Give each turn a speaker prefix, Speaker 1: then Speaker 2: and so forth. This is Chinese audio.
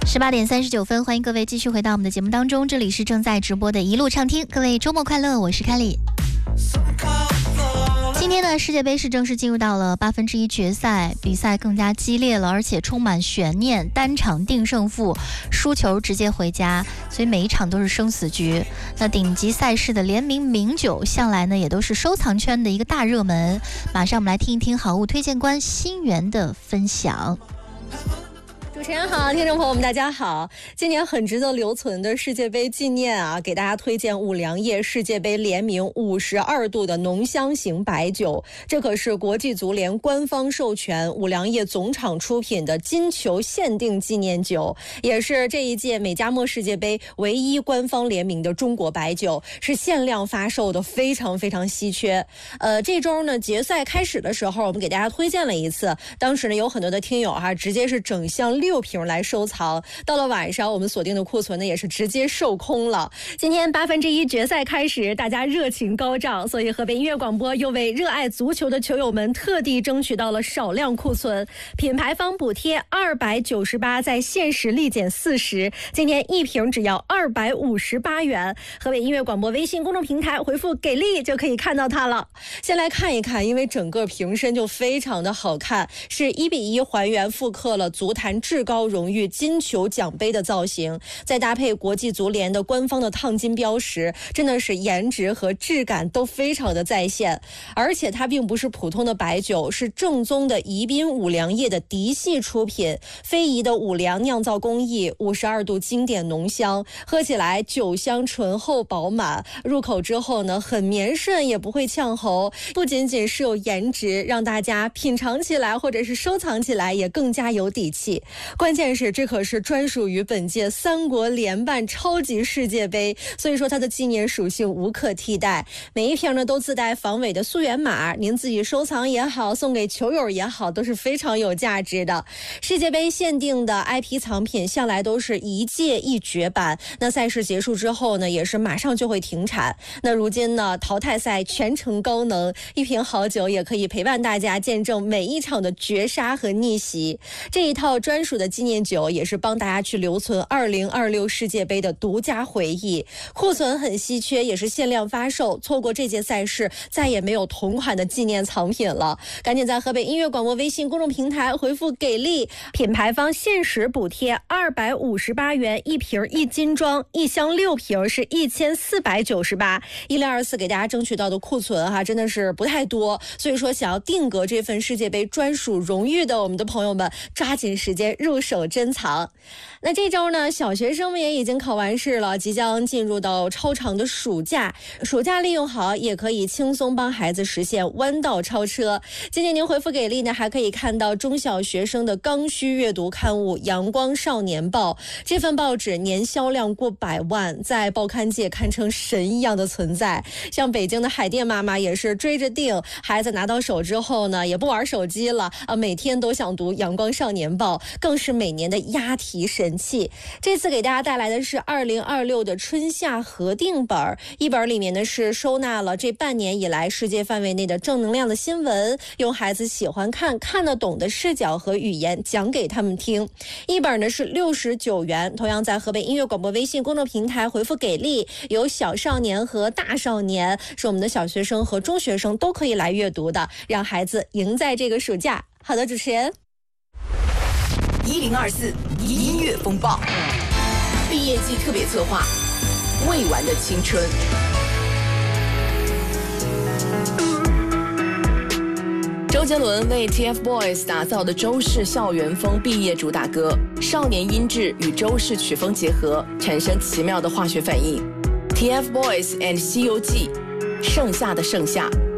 Speaker 1: 18:39，欢迎各位继续回到我们的节目当中，这里是正在直播的一路畅听，各位周末快乐，我是凯里。今天的世界杯是正式进入到了1/8决赛，比赛更加激烈了，而且充满悬念，单场定胜负，输球直接回家，所以每一场都是生死局。那顶级赛事的联名名酒向来呢也都是收藏圈的一个大热门。马上我们来听一听好物推荐官新源的分享。
Speaker 2: 主持人好，听众朋友们大家好。今年很值得留存的世界杯纪念啊，给大家推荐五粮液世界杯联名52度的浓香型白酒，这可是国际足联官方授权五粮液总厂出品的金球限定纪念酒，也是这一届美加墨世界杯唯一官方联名的中国白酒，是限量发售的，非常非常稀缺。这周呢决赛开始的时候，我们给大家推荐了一次，当时呢有很多的听友直接是整箱6瓶来收藏，到了晚上我们锁定的库存呢也是直接售空了。今天1/8决赛开始，大家热情高涨，所以河北音乐广播又为热爱足球的球友们特地争取到了少量库存，品牌方补贴298，在限时立减40，今天一瓶只要258元。河北音乐广播微信公众平台回复给力就可以看到它了。先来看一看，因为整个瓶身就非常的好看，是1:1还原复刻了足坛至高荣誉金球奖杯的造型，再搭配国际足联的官方的烫金标识，真的是颜值和质感都非常的在线。而且它并不是普通的白酒，是正宗的宜宾五粮液的嫡系出品，非遗的五粮酿造工艺，52度经典浓香，喝起来酒香醇厚饱满，入口之后呢很绵顺，也不会呛喉，不仅仅是有颜值，让大家品尝起来或者是收藏起来也更加有底气。关键是这可是专属于本届3国联办超级世界杯，所以说它的纪念属性无可替代。每一瓶呢都自带防伪的溯源码，您自己收藏也好，送给球友也好，都是非常有价值的。世界杯限定的 IP 藏品向来都是一届一绝版，那赛事结束之后呢也是马上就会停产。那如今呢淘汰赛全程高能，一瓶好酒也可以陪伴大家见证每一场的绝杀和逆袭。这一套专属的纪念酒也是帮大家去留存2026世界杯的独家回忆，库存很稀缺，也是限量发售，错过这届赛事再也没有同款的纪念藏品了。赶紧在河北音乐广播微信公众平台回复给力，品牌方限时补贴258元一瓶一斤装，一箱6瓶是1498，1024给大家争取到的库存真的是不太多，所以说想要定格这份世界杯专属荣誉的我们的朋友们，抓紧时间入手珍藏。那这周呢小学生们也已经考完试了，即将进入到超长的暑假利用好，也可以轻松帮孩子实现弯道超车。今天您回复给力呢，还可以看到中小学生的刚需阅读刊物《阳光少年报》，这份报纸年销量过100万，在报刊界堪称神一样的存在。像北京的海淀妈妈也是追着订，孩子拿到手之后呢也不玩手机了每天都想读《阳光少年报》，更是每年的押题神器。这次给大家带来的是2026的春夏合订本，一本里面呢是收纳了这半年以来世界范围内的正能量的新闻，用孩子喜欢看得懂的视角和语言讲给他们听。一本呢是69元，同样在河北音乐广播微信公众平台回复给力，有小少年和大少年，是我们的小学生和中学生都可以来阅读的，让孩子赢在这个暑假。好的，主持人
Speaker 3: 1024音乐风暴毕业季特别策划，未完的青春。周杰伦为 TFBOYS 打造的周氏校园风毕业主打歌，少年音质与周氏曲风结合，产生奇妙的化学反应。TFBOYS and 西游记，盛夏的盛夏。